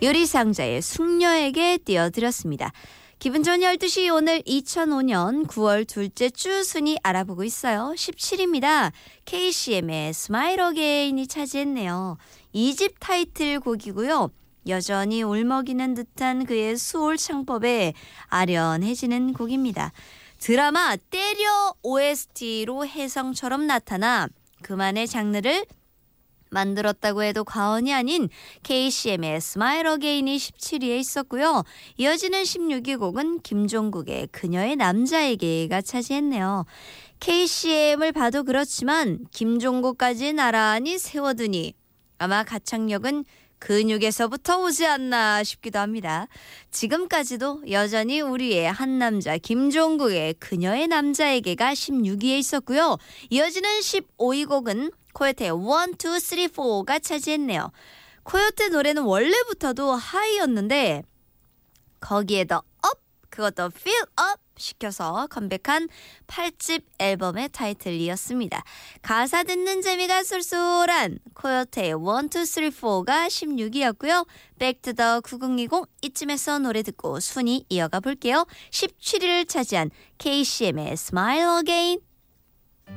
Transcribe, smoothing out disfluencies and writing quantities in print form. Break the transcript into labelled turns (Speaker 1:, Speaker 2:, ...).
Speaker 1: 요리상자의 숙녀에게 띄워드렸습니다. 기분 좋은 12시 오늘 2005년 9월 둘째 주 순위 알아보고 있어요. 17입니다. KCM의 스마일 어게인이 차지했네요. 2집 타이틀곡이고요. 여전히 울먹이는 듯한 그의 수올 창법에 아련해지는 곡입니다. 드라마 때려 OST로 혜성처럼 나타나 그만의 장르를 만들었다고 해도 과언이 아닌 KCM의 스마일 어게인이 17위에 있었고요. 이어지는 16위 곡은 김종국의 그녀의 남자에게가 차지했네요. KCM을 봐도 그렇지만 김종국까지 나란히 세워두니 아마 가창력은 근육에서부터 오지 않나 싶기도 합니다. 지금까지도 여전히 우리의 한 남자 김종국의 그녀의 남자에게가 16위에 있었고요. 이어지는 15위 곡은 코요테의 1, 2, 3, 4가 차지했네요. 코요테 노래는 원래부터도 하이였는데 거기에 더 업, 그것도 feel up 시켜서 컴백한 8집 앨범의 타이틀이었습니다. 가사 듣는 재미가 쏠쏠한 코요테의 1, 2, 3, 4가 16위였고요. Back to the 9020 이쯤에서 노래 듣고 순위 이어가 볼게요. 17위를 차지한 KCM의 Smile Again.